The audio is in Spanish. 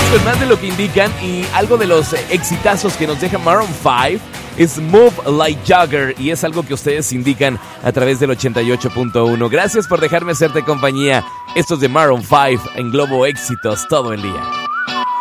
con más de lo que indican y algo de los exitazos que nos deja Maroon 5 es Move Like Jagger y es algo que ustedes indican a través del 88.1. Gracias por dejarme hacerte compañía. Esto es de Maroon 5 en Globo Éxitos todo el día.